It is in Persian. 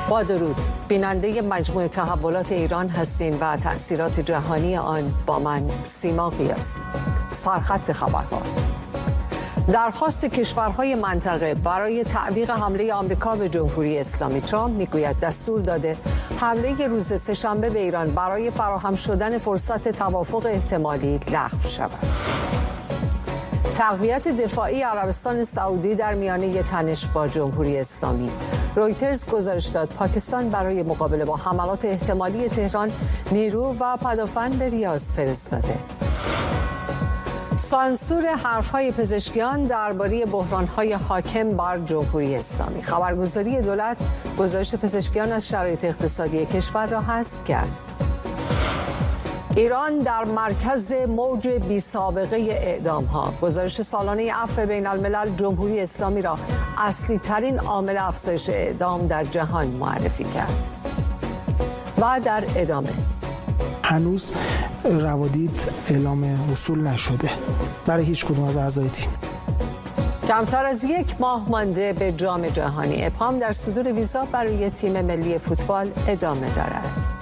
با درود، بیننده مجموعه تحولات ایران هستین و تأثیرات جهانی آن با من سیما قیاسی. سرخط خبرها: درخواست کشورهای منطقه برای تعویق حمله آمریکا به جمهوری اسلامی. ترامپ میگوید دستور داده حمله روز سه‌شنبه به ایران برای فراهم شدن فرصت توافق احتمالی لغو شود. تقویت دفاعی عربستان سعودی در میانه تنش با جمهوری اسلامی. رویترز گزارش داد پاکستان برای مقابله با حملات احتمالی تهران نیرو و پدافند به ریاض فرستاده. سانسور حرف‌های پزشکیان درباره بحران‌های حاکم بر جمهوری اسلامی. خبرگزاری دولت گزارش پزشکیان از شرایط اقتصادی کشور را حذف کرد. ایران در مرکز موج بی‌سابقه اعدام‌ها. گزارش سالانه عفو بین الملل جمهوری اسلامی را اصلی ترین عامل افزایش اعدام در جهان معرفی کرد. و در ادامه هنوز روادید اعلام وصول نشده برای هیچ کدوم از اعضای تیم. کمتر از یک ماه مانده به جام جهانی. ابهام در صدور ویزا برای تیم ملی فوتبال ادامه دارد.